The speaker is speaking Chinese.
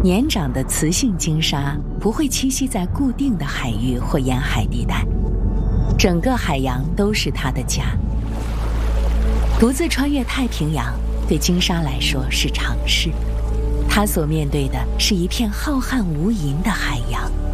年长的雌性鲸鲨不会栖息在固定的海域或沿海地带，整个海洋都是它的家。独自穿越太平洋对鲸鲨来说是常事，它所面对的是一片浩瀚无垠的海洋。